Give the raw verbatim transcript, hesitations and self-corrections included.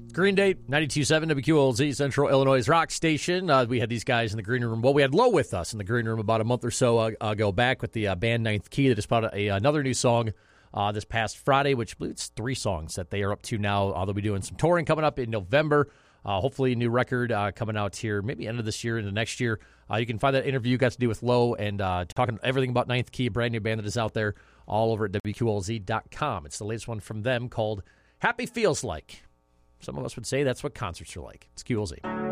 Green Day, ninety-two point seven W Q L Z, Central Illinois rock station. Uh, we had these guys in the green room. Well, we had Low with us in the green room about a month or so uh, ago back with the uh, band Ninth Key. They just put out a, another new song uh, this past Friday, which I believe it's three songs that they are up to now. Uh, they'll be doing some touring coming up in November. Uh, hopefully a new record uh, coming out here maybe end of this year into next year. Uh, you can find that interview got to do with Low and uh, talking everything about Ninth Key, a brand new band that is out there all over at W Q L Z dot com. It's the latest one from them called Happy Feels Like. Some of us would say that's what concerts are like. It's Q L Z.